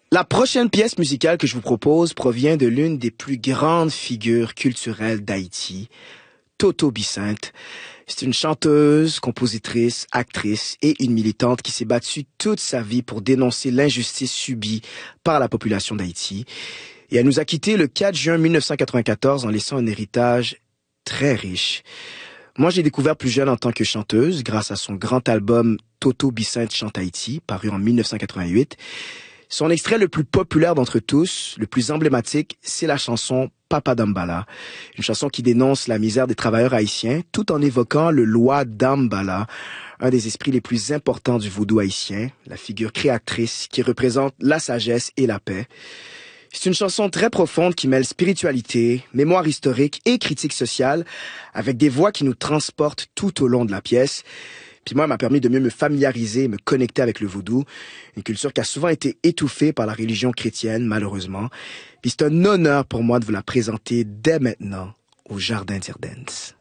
La prochaine pièce musicale que je vous propose provient de l'une des plus grandes figures culturelles d'Haïti, Toto Bicinte. C'est une chanteuse, compositrice, actrice et une militante qui s'est battue toute sa vie pour dénoncer l'injustice subie par la population d'Haïti. Et elle nous a quittés le 4 juin 1994 en laissant un héritage très riche. Moi, j'ai découvert plus jeune en tant que chanteuse grâce à son grand album Toto Bicinte chante Haïti, paru en 1988. Son extrait le plus populaire d'entre tous, le plus emblématique, c'est la chanson Papa Dambala, une chanson qui dénonce la misère des travailleurs haïtiens tout en évoquant le Loi Dambala, un des esprits les plus importants du vaudou haïtien, la figure créatrice qui représente la sagesse et la paix. C'est une chanson très profonde qui mêle spiritualité, mémoire historique et critique sociale, avec des voix qui nous transportent tout au long de la pièce. Puis moi, elle m'a permis de mieux me familiariser et me connecter avec le vaudou, une culture qui a souvent été étouffée par la religion chrétienne, malheureusement. Puis c'est un honneur pour moi de vous la présenter dès maintenant au Jardin d'Irden's.